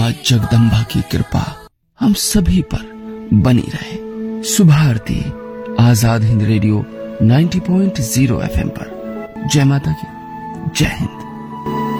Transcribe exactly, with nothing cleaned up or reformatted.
जगदम्बा की कृपा हम सभी पर बनी रहे। सुबह आरती आजाद हिंद रेडियो नब्बे पॉइंट शून्य एफएम पर। जय माता की, जय हिंद।